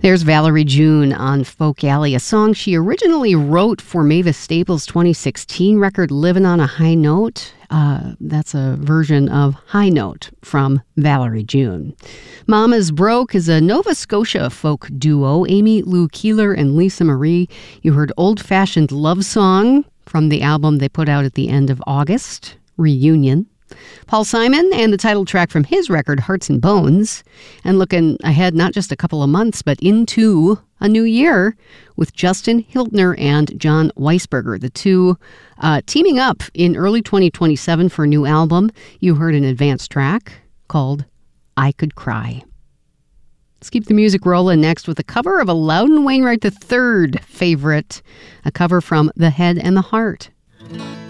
There's Valerie June on Folk Alley, a song she originally wrote for Mavis Staples' 2016 record, Livin' on a High Note. That's a version of High Note from Valerie June. Mama's Broke is a Nova Scotia folk duo, Amy Lou Keeler and Lisa Marie. You heard Old Fashioned Love Song from the album they put out at the end of August, Reunion. Paul Simon and the title track from his record, Hearts and Bones. And looking ahead, not just a couple of months, but into a new year with Justin Hildner and John Weisberger, the two teaming up in early 2027 for a new album. You heard an advanced track called I Could Cry. Let's keep the music rolling next with a cover of a Loudon Wainwright III favorite, a cover from The Head and the Heart.